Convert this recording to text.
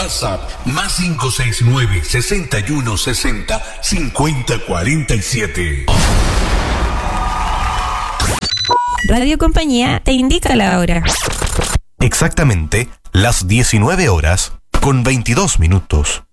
WhatsApp más 569 61 60 50 47. Radio Compañía te indica la hora. Exactamente las 19 horas con 22 minutos.